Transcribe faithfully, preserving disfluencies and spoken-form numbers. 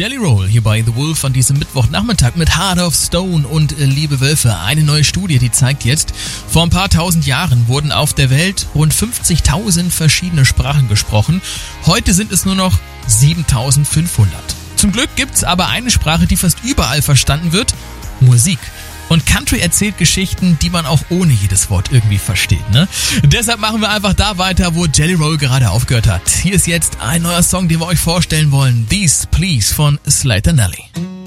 Jelly Roll hier bei The Wolf an diesem Mittwochnachmittag mit Heart of Stone und äh, Liebe Wölfe. Eine neue Studie, die zeigt jetzt, vor ein paar tausend Jahren wurden auf der Welt rund fünfzigtausend verschiedene Sprachen gesprochen. Heute sind es nur noch siebentausendfünfhundert. Zum Glück gibt's aber eine Sprache, die fast überall verstanden wird: Musik. Und Country erzählt Geschichten, die man auch ohne jedes Wort irgendwie versteht, ne? Deshalb machen wir einfach da weiter, wo Jelly Roll gerade aufgehört hat. Hier ist jetzt ein neuer Song, den wir euch vorstellen wollen. These Please von Slater Nelly.